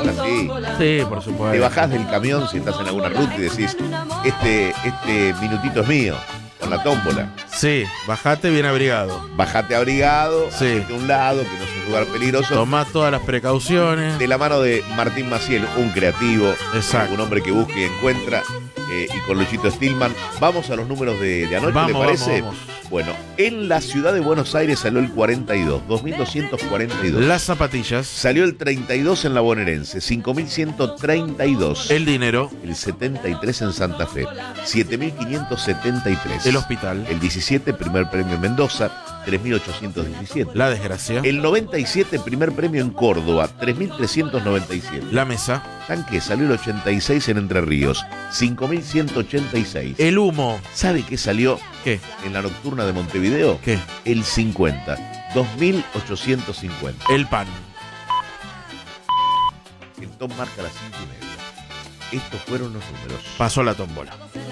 así. Sí, por Te supuesto. bajás del camión si estás en alguna ruta y decís, este minutito es mío, con la tómbola. Sí, bajate bien abrigado. Bajate abrigado, Sí. hacete a un lado, que no es un lugar peligroso. Tomá todas las precauciones. De la mano de Martín Maciel, un creativo, Exacto. un hombre que busca y encuentra, y con Luchito Stillman. Vamos a los números de anoche, Vamos, ¿le parece? vamos. Bueno, en la ciudad de Buenos Aires salió el 42, 2242. Las zapatillas. Salió el 32 en la bonaerense, 5132. El dinero. El 73 en Santa Fe, 7573. El hospital. El 17, primer premio en Mendoza, 3817. La desgracia. El 97, primer premio en Córdoba, 3397. La mesa. Tanque salió el 86 en Entre Ríos, 5186. El humo. ¿Sabe qué salió ¿Qué? en la nocturna de Montevideo? ¿Qué? El 50, 2850. El pan. El top marca las 5:30. Estos fueron los números. Pasó la tómbola.